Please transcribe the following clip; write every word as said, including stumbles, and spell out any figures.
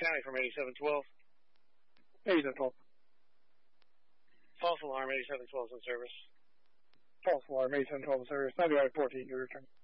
County from eighty-seven twelve. eighty-seven twelve. False alarm, eighty-seven twelve in service. False alarm, eighty-seven twelve in service. ninety-five fourteen, your return.